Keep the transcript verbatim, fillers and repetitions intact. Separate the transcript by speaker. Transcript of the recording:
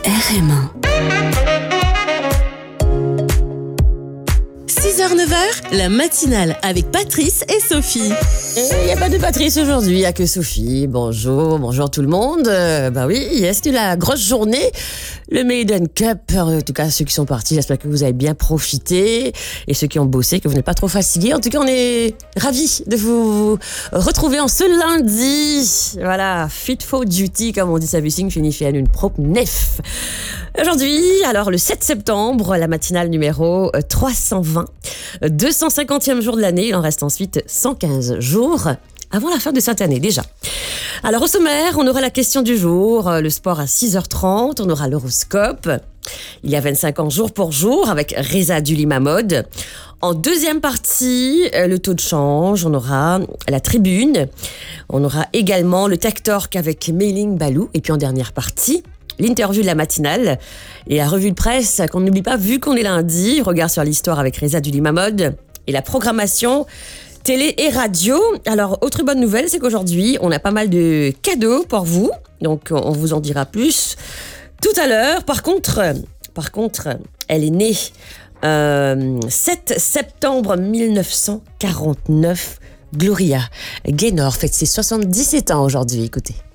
Speaker 1: R M un. six heures neuf heures, la matinale avec Patrice et Sophie.
Speaker 2: Il n'y a pas de Patrice aujourd'hui, il n'y a que Sophie. Bonjour, bonjour tout le monde. Euh, bah oui, c'était la grosse journée. Le Maiden Cup, en tout cas ceux qui sont partis, j'espère que vous avez bien profité. Et ceux qui ont bossé, que vous n'êtes pas trop fatigués. En tout cas, on est ravis de vous retrouver en ce lundi. Voilà, fit for duty, comme on dit ça, Bussing, finit une propre nef. Aujourd'hui, alors le sept septembre, la matinale numéro trois cent vingt, deux cent cinquantième jour de l'année, il en reste ensuite cent quinze jours avant la fin de cette année déjà. Alors au sommaire, on aura la question du jour, le sport à six heures trente, on aura l'horoscope, il y a vingt-cinq ans jour pour jour avec Reza Dulima-Mode. En deuxième partie, le taux de change, on aura la tribune, on aura également le Tech Talk avec Mei-Ling Balou, et puis en dernière partie, l'interview de la matinale et la revue de presse qu'on n'oublie pas vu qu'on est lundi. Regard sur l'histoire avec Reza Dulima-Mode et la programmation télé et radio. Alors, autre bonne nouvelle, c'est qu'aujourd'hui, on a pas mal de cadeaux pour vous. Donc, on vous en dira plus tout à l'heure. Par contre, par contre, elle est née euh, sept septembre mille neuf cent quarante-neuf. Gloria Gaynor fête ses soixante-dix-sept ans aujourd'hui. Écoutez.